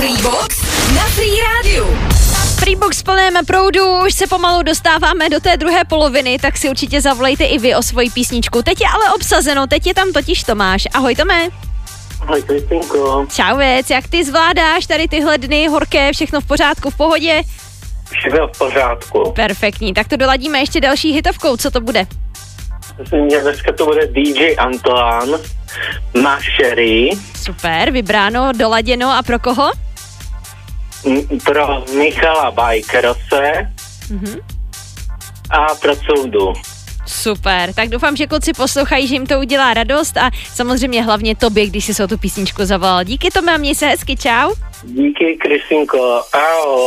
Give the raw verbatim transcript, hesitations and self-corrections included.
Freebox na Free Rádiu. Freebox v plném proudu, už se pomalu dostáváme do té druhé poloviny, tak si určitě zavolejte i vy o svoji písničku. Teď je ale obsazeno, teď je tam totiž Tomáš. Ahoj Tome. Ahoj Kristýnko. Čau věc, jak ty zvládáš tady tyhle dny horké, všechno v pořádku, v pohodě? Všechno v pořádku. Perfektní, tak to doladíme ještě další hitovkou, co to bude? Myslím, že dneska to bude D J Antoine, Mašery. Super, vybráno, doladěno a pro koho? M- pro Michala Bajkerose Mhm. a pro Soudu. Super, tak doufám, že kluci poslouchají, že jim to udělá radost a samozřejmě hlavně tobě, když jsi o tu písničku zavolal. Díky Tome a měj se hezky, čau. Díky Kristýnko, ahoj.